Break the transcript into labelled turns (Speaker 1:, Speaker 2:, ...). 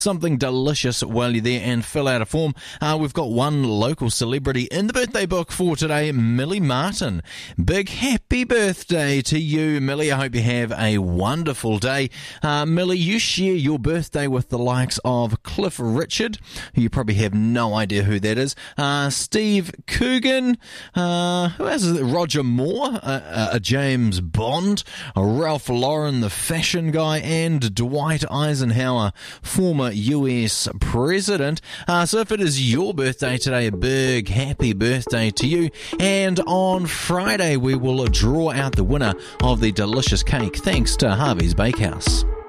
Speaker 1: something delicious while you're there and fill out a form. We've got one local celebrity in the birthday book for today, Millie Martin. Big happy birthday to you, Millie. I hope you have a wonderful day. Millie, you share your birthday with the likes of Cliff Richard, who you probably have no idea who that is, Steve Coogan, who else is it? Roger Moore, James Bond, Ralph Lauren, the fashion guy, and Dwight Eisenhower, former US president. So if it is your birthday today, a big happy birthday to you. And on Friday, we will draw out the winner of the delicious cake thanks to Harvey's Bakehouse.